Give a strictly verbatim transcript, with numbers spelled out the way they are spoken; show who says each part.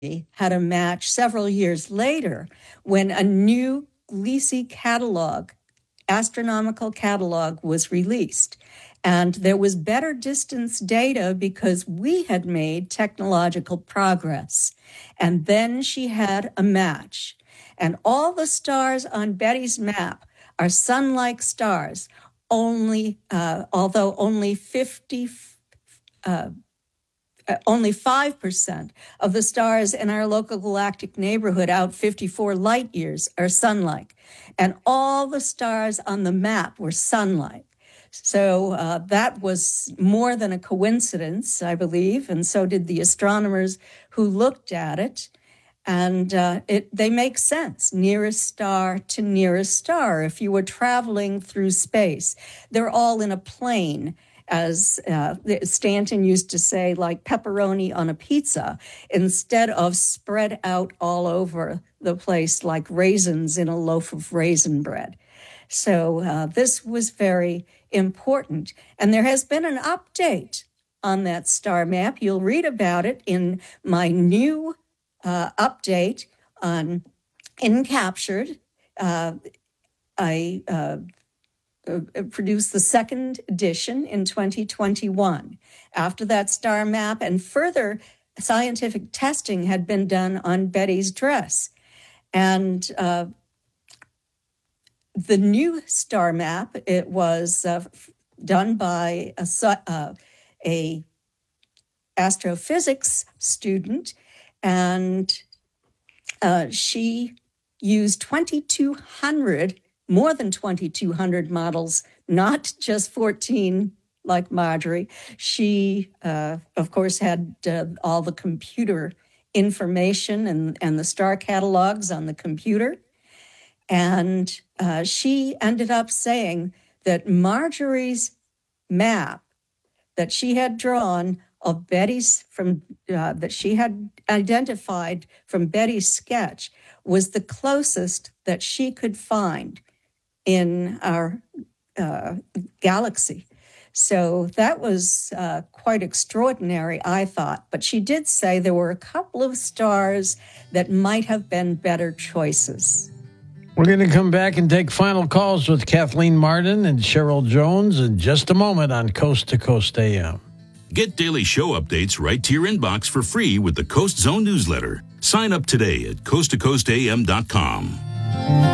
Speaker 1: had a match several years later when a new Gliese catalog, astronomical catalog, was released. And there was better distance data because we had made technological progress. And then she had a match. And all the stars on Betty's map are sun-like stars, only, uh, although only fifty, uh, only five percent of the stars in our local galactic neighborhood out fifty-four light years are sun-like. And all the stars on the map were sun-like. So uh, that was more than a coincidence, I believe, and so did the astronomers who looked at it. And uh, it, they make sense, nearest star to nearest star. If you were traveling through space, they're all in a plane, as uh, Stanton used to say, like pepperoni on a pizza, instead of spread out all over the place like raisins in a loaf of raisin bread. So uh, this was very important. And there has been an update on that star map. You'll read about it in my new uh, update on Encaptured. Uh, I uh, produced the second edition in twenty twenty-one. After that star map, and further scientific testing had been done on Betty's dress. And uh, the new star map, it was uh, done by a, uh, a astrophysics student, and uh, she used twenty-two hundred, more than twenty-two hundred models, not just fourteen like Marjorie. She, uh, of course, had uh, all the computer information and, and the star catalogs on the computer. And uh, she ended up saying that Marjorie's map that she had drawn of Betty's from uh, that she had identified from Betty's sketch was the closest that she could find in our uh, galaxy. So that was uh, quite extraordinary, I thought. But she did say there were a couple of stars that might have been better choices.
Speaker 2: We're going to come back and take final calls with Kathleen Martin and Cheryl Jones in just a moment on Coast to Coast A M.
Speaker 3: Get daily show updates right to your inbox for free with the Coast Zone newsletter. Sign up today at coast to coast a m dot com.